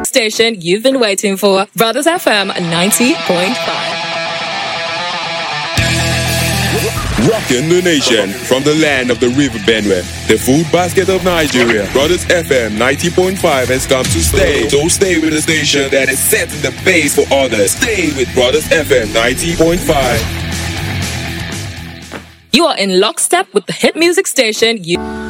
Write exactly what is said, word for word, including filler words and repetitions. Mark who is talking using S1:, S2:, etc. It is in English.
S1: station you've been waiting for. Brothers F M ninety point five.
S2: Rocking the nation from the land of the River Benue, the food basket of Nigeria. Brothers F M ninety point five has come to stay. So stay with the station that is setting the pace for others. Stay with Brothers F M ninety point five.
S1: You are in lockstep with the hit music station you...